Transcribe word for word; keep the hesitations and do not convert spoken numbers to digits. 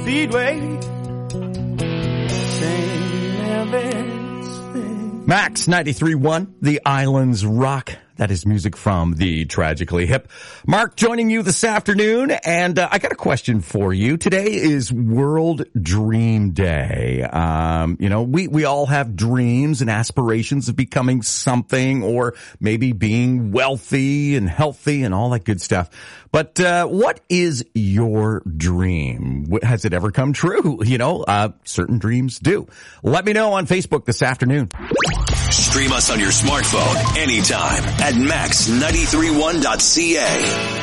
Speedway. Sing everything. Max ninety-three point one, The Islands Rock. That is music from the Tragically Hip. Mark joining you this afternoon, and uh, I got a question for you. Today is World Dream Day. Um, you know, we, we all have dreams and aspirations of becoming something, or maybe being wealthy and healthy and all that good stuff. But uh what is your dream? Has it ever come true? You know, uh certain dreams do. Let me know on Facebook this afternoon. Stream us on your smartphone anytime at max nine three one dot c a.